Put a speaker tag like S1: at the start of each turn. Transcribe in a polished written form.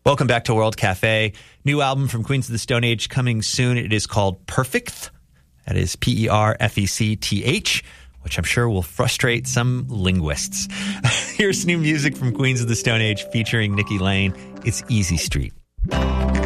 S1: Welcome back to World Cafe. New album from Queens of the Stone Age coming soon. It is called Perfect. That is Perfecth, which I'm sure will frustrate some linguists. Here's new music from Queens of the Stone Age featuring Nikki Lane. It's Easy Street.